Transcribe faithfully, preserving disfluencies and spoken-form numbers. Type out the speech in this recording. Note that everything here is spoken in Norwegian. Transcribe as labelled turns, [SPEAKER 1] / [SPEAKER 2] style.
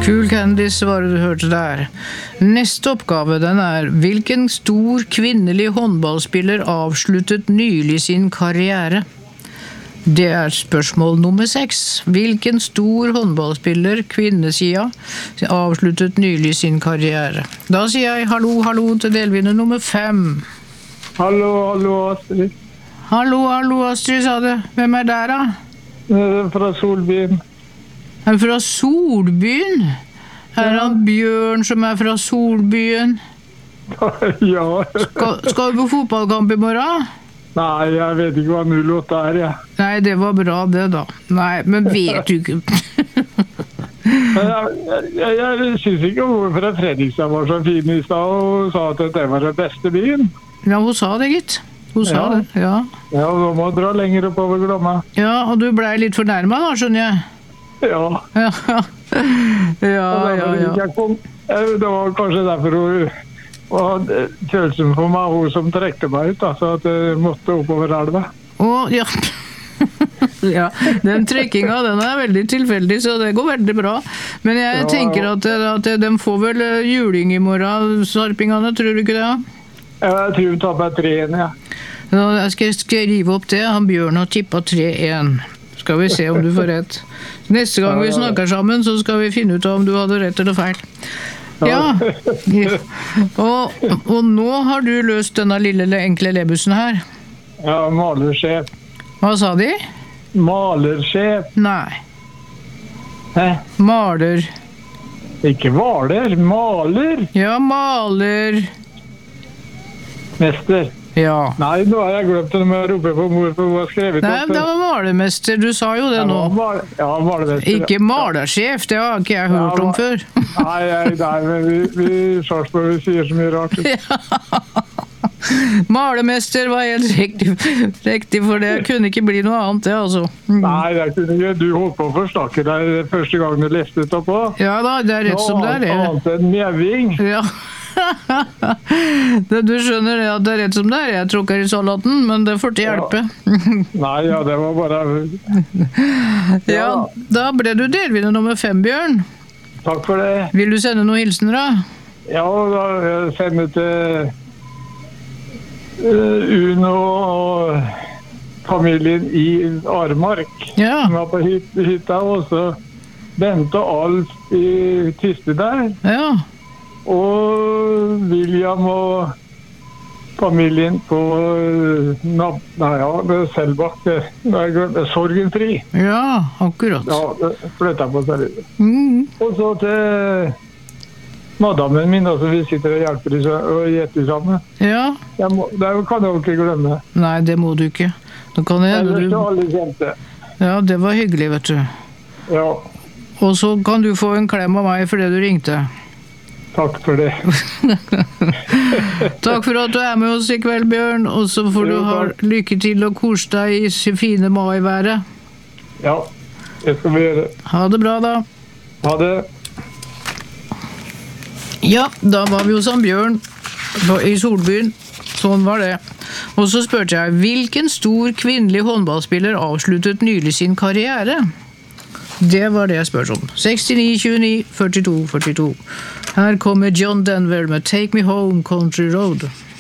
[SPEAKER 1] Cool Candice var det du hørte der. Neste oppgave den er: hvilken stor kvinnelig håndballspiller avsluttet nylig sin karriere? Det er spørsmål nummer seks. Hvilken stor håndballspiller, kvinnesida, avsluttet nylig sin karriere? Da sier jeg hallo, hallo til delvinner nummer fem.
[SPEAKER 2] Hallo, hallo Astrid.
[SPEAKER 1] Hallo, hallo Astrid, sa du. Hvem er der da?
[SPEAKER 2] Fra Solbyen.
[SPEAKER 1] Er fra Solbyen? Er han Bjørn som er fra Solbyen?
[SPEAKER 2] Ja.
[SPEAKER 1] Skal, skal du på fotballkamp i morgen?
[SPEAKER 2] Nei, jeg vet ikke hva null åtte er, jeg.
[SPEAKER 1] Nei, det var bra det da. Nei, men vet du ikke?
[SPEAKER 2] jeg jeg, jeg synes ikke hvorfor Fredrikstad var så fin i stad og sa at det var den beste byen.
[SPEAKER 1] Ja, hun sa det, gitt. Hun sa
[SPEAKER 2] Ja.
[SPEAKER 1] det, ja.
[SPEAKER 2] Ja, da må jeg dra lenger oppover Glomma.
[SPEAKER 1] Ja, og du ble litt fornærmet da, skjønner jeg.
[SPEAKER 2] Ja.
[SPEAKER 1] Ja, ja, ja, ja.
[SPEAKER 2] Jeg kom, eh, det var kanskje derfor hun var følelsen for meg, hun som trekte meg ut, da, så at jeg måtte oppover elva.
[SPEAKER 1] Å, ja. Ja, den trekkinga, den er veldig tilfeldig, så det går veldig bra. Men jeg
[SPEAKER 2] Ja,
[SPEAKER 1] tenker
[SPEAKER 2] ja.
[SPEAKER 1] at, at de får vel juling i morgen, sarpingene, tror du ikke det?
[SPEAKER 2] Jeg tror hun tar meg tre igjen, ja.
[SPEAKER 1] Da skal jeg skrive opp det. Han Bjørn har tippet tre én. Skal vi se om du får rett. Neste gang vi snakker sammen, så skal vi finne ut om du hadde rett eller feil. Ja. Ja. Og, og nå har du løst denne lille enkle lebussen her.
[SPEAKER 2] Ja, malersjef.
[SPEAKER 1] Hva sa de?
[SPEAKER 2] Malersjef.
[SPEAKER 1] Nei.
[SPEAKER 2] Hæ?
[SPEAKER 1] Maler.
[SPEAKER 2] Ikke maler, maler.
[SPEAKER 1] Ja, maler.
[SPEAKER 2] Mester.
[SPEAKER 1] Ja.
[SPEAKER 2] Nei, nå har jeg glemt det når jeg roper på mor for hun har skrevet
[SPEAKER 1] Nei, det var malermester. Du sa jo det nå.
[SPEAKER 2] Ja, malermester.
[SPEAKER 1] Ikke malersjef, det har ikke jeg hørt om før.
[SPEAKER 2] Nei, nei, nei, men vi, vi i Sarpsborg vi sier så mye rart.
[SPEAKER 1] Malermester var helt riktig, riktig, for det kunne ikke bli noe annet, det altså. Mm.
[SPEAKER 2] Nei, det kunne ikke. Du holdt på å forstakke deg første gang du leste det oppå.
[SPEAKER 1] Ja da, det er rett som det er det.
[SPEAKER 2] Nå annet enn mjeving.
[SPEAKER 1] Ja. Du skjønner det at det er rett som det er. Jeg tråkker i salaten, men det får til hjelpe.
[SPEAKER 2] Nei, ja, det var bare...
[SPEAKER 1] Ja, da ble du delvinner nummer fem, Bjørn.
[SPEAKER 2] Takk for det.
[SPEAKER 1] Vil du sende noen hilsener da?
[SPEAKER 2] Ja, da sender jeg til uh, Uno og familien i Aremark.
[SPEAKER 1] Ja.
[SPEAKER 2] Som var på hyt, hytta, og så Bente og Alf i Tyste der.
[SPEAKER 1] Ja.
[SPEAKER 2] Og William og familien på Nab... Nei, ja, det er Selbakk. Det er Sorgenfri.
[SPEAKER 1] Ja, akkurat.
[SPEAKER 2] Ja, det flyttet jeg på seg litt.
[SPEAKER 1] Mm.
[SPEAKER 2] Og så til madammen min, altså vi sitter og hjelper i og gjetter sammen.
[SPEAKER 1] Ja.
[SPEAKER 2] Jeg må, det kan jeg jo ikke glemme.
[SPEAKER 1] Nei, det må du ikke. Da kan jeg
[SPEAKER 2] Ellers
[SPEAKER 1] du...
[SPEAKER 2] til alle kjente.
[SPEAKER 1] Ja, det var hyggelig, vet du.
[SPEAKER 2] Ja,
[SPEAKER 1] Og så kan du få en klem av meg fordi du ringte.
[SPEAKER 2] takk for det.
[SPEAKER 1] Takk for at du er med oss i kveld, Bjørn, og så får du
[SPEAKER 2] Jo,
[SPEAKER 1] ha
[SPEAKER 2] takk.
[SPEAKER 1] lykke til å kose deg i s- fine maiværet.
[SPEAKER 2] Ja, det skal vi gjøre.
[SPEAKER 1] Ha det bra da.
[SPEAKER 2] Ha det.
[SPEAKER 1] Ja, da var vi hos han Bjørn på- i Solbyen. Sånn var det. Og så spørte jeg, hvilken stor kvinnelig håndballspiller avsluttet nylig sin karriere? Det var det jeg spørte om. sekstini tjueni førtito førtito. Her kommer John Denver med Take Me Home Country Road.